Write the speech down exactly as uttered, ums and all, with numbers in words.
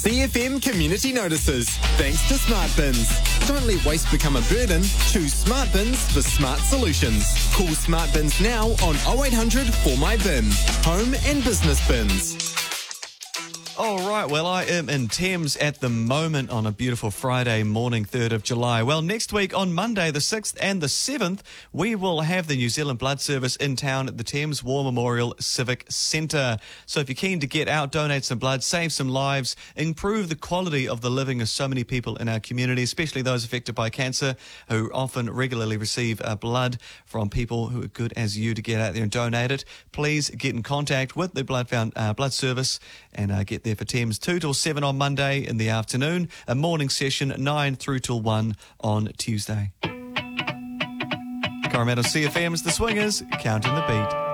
C F M Community Notices, thanks to Smart Bins. Don't let waste become a burden. Choose Smart Bins for smart solutions. Call Smart Bins now on oh eight hundred four my bin. Home and business bins. All right, well, I am in Thames at the moment on a beautiful Friday morning, third of July. Well, next week on Monday, the sixth and the seventh, we will have the New Zealand Blood Service in town at the Thames War Memorial Civic Centre. So if you're keen to get out, donate some blood, save some lives, improve the quality of the living of so many people in our community, especially those affected by cancer, who often regularly receive uh, blood from people who are good as you, to get out there and donate it, please get in contact with the Blood, Found, uh, Blood Service and uh, get there for Thames two till seven on Monday in the afternoon, a morning session nine through till one on Tuesday. Coromandel C F M's The Swingers, counting the beat.